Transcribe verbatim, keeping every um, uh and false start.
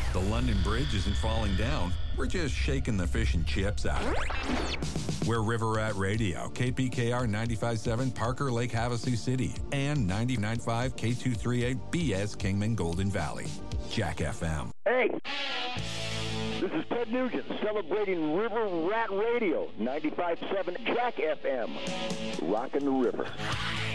The London Bridge isn't falling down. We're just shaking the fish and chips out of it. We're River Rat Radio, K P K R ninety-five point seven, Parker Lake, Havasu City, and ninety-nine point five K two thirty-eight B S Kingman Golden Valley. Jack F M. Hey, this is Ted Nugent celebrating River Rat Radio, ninety-five point seven Jack F M. Rockin' the river.